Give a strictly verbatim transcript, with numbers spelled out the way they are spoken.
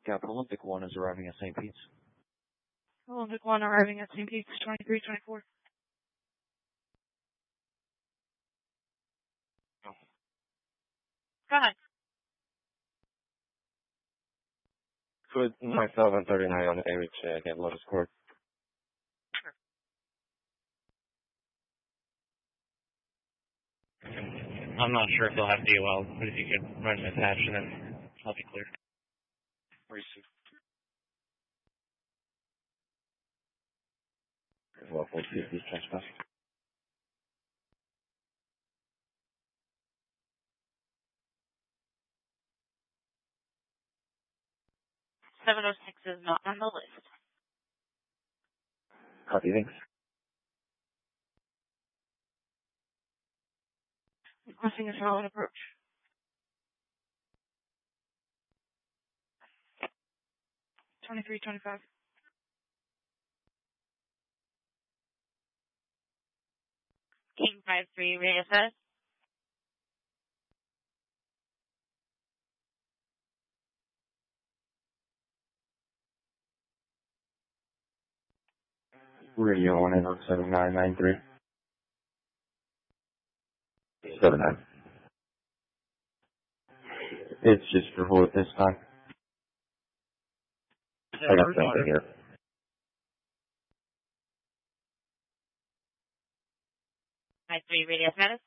Cap Olympic one is arriving at Saint Pete's. Olympic one arriving at Saint Pete's, twenty-three twenty-four. Oh. Go ahead. Could myself and thirty-nine on A reach uh, get Lotus Court? Sure. I'm not sure if they'll have D O L, but if you could run an attach, and then I'll be clear. Receive. Well, we'll see if these trespass. seven oh six is not on the list. Copy, thanks. Requesting a solid approach. twenty-three twenty-five. King five three, reassess. Radio one eight seven nine nine three. seven nine. It's just for vote this time. I got something here. five three, radio status.